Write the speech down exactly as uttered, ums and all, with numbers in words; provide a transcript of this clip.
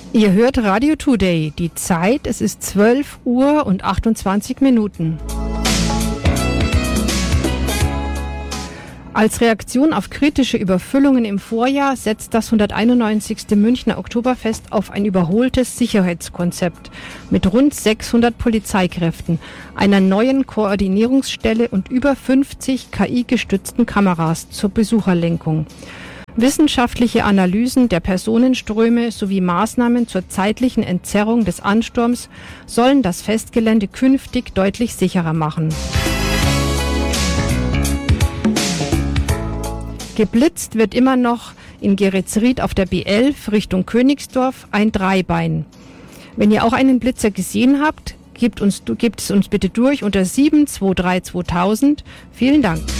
Ihr hört Radio Today. Die Zeit, es ist zwölf Uhr und achtundzwanzig Minuten. Als Reaktion auf kritische Überfüllungen im Vorjahr setzt das hunderteinundneunzigste Münchner Oktoberfest auf ein überholtes Sicherheitskonzept mit rund sechshundert Polizeikräften, einer neuen Koordinierungsstelle und über fünfzig K I-gestützten Kameras zur Besucherlenkung. Wissenschaftliche Analysen der Personenströme sowie Maßnahmen zur zeitlichen Entzerrung des Ansturms sollen das Festgelände künftig deutlich sicherer machen. Geblitzt wird immer noch in Geretsried auf der B elf Richtung Königsdorf ein Dreibein. Wenn ihr auch einen Blitzer gesehen habt, gebt, uns, gebt es uns bitte durch unter sieben zwei drei zweitausend. Vielen Dank.